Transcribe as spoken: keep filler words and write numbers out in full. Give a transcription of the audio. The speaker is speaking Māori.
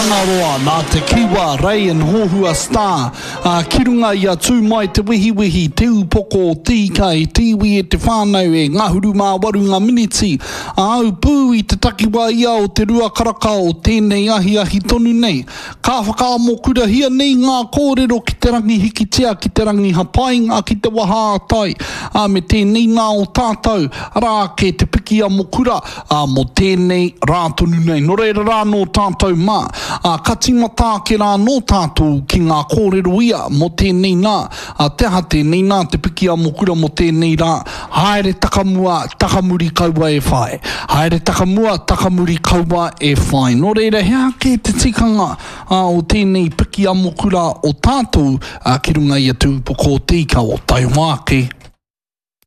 Whangaroa nā te Kiwa, Ray and Hohua Star. Uh, ki runga ia tū mai te wihi wihi, te upoko, tīkai, tīwi e te whānau e ngahuru mā waru ngā miniti. A au pū i te takiwa ia o te rua karaka o tēnei ahi ahi tonu nei. Ka whakaamokura hia nei ngā kōrero ki te rangi hikitea, ki te rangi hapainga, ki te waha atai. A me tēnei ngā o tātou, rā ke te piki a mokura, a mo tēnei rā tonu nei. No reira rā no tātou mā. A katimata ke rā no tātou ki ngā kōrero ia mo tēnei nā. A teha tēnei nā te piki a mokura mo tēnei rā. Haere takamua, takamuri kaua e whae. Haere takamua, takamuri kaua e whae. No reira, hea ke te tikanga a, o tēnei piki a mokura o tātou a, ki runga i a tūpoko tika o Taiwake.